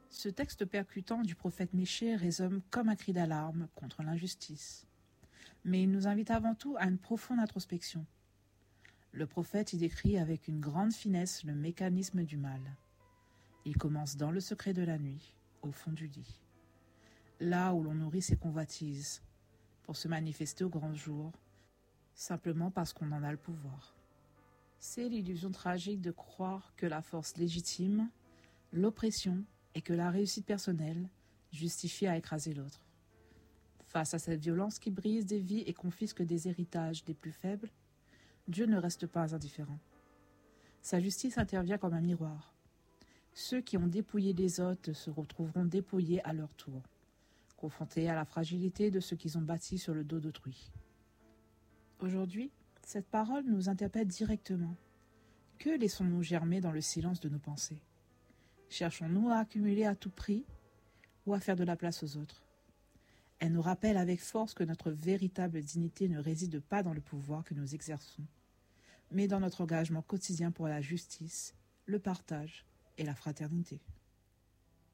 Ce texte percutant du prophète Michée résonne comme un cri d'alarme contre l'injustice. Mais il nous invite avant tout à une profonde introspection. Le prophète y décrit avec une grande finesse le mécanisme du mal. Il commence dans le secret de la nuit, au fond du lit, là où l'on nourrit ses convoitises, pour se manifester au grand jour, simplement parce qu'on en a le pouvoir. C'est l'illusion tragique de croire que la force légitime, l'oppression et que la réussite personnelle justifient à écraser l'autre. Face à cette violence qui brise des vies et confisque des héritages des plus faibles, Dieu ne reste pas indifférent. Sa justice intervient comme un miroir. Ceux qui ont dépouillé les autres se retrouveront dépouillés à leur tour, confrontés à la fragilité de ceux qu'ils ont bâtis sur le dos d'autrui. Aujourd'hui, cette parole nous interpelle directement. Que laissons-nous germer dans le silence de nos pensées? Cherchons-nous à accumuler à tout prix ou à faire de la place aux autres? Elle nous rappelle avec force que notre véritable dignité ne réside pas dans le pouvoir que nous exerçons, mais dans notre engagement quotidien pour la justice, le partage et la fraternité.